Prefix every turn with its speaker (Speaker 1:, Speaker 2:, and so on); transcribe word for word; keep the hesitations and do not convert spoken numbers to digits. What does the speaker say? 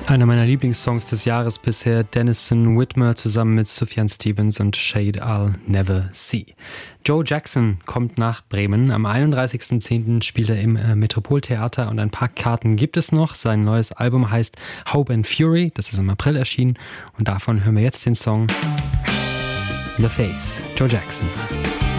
Speaker 1: Einer meiner Lieblingssongs des Jahres bisher, Denison Whitmer zusammen mit Sufjan Stevens und Shade I'll Never See. Joe Jackson kommt nach Bremen. Am einunddreißigsten zehnten spielt er im Metropoltheater und ein paar Karten gibt es noch. Sein neues Album heißt Hope and Fury, das ist im April erschienen und davon hören wir jetzt den Song The Face, Joe Jackson.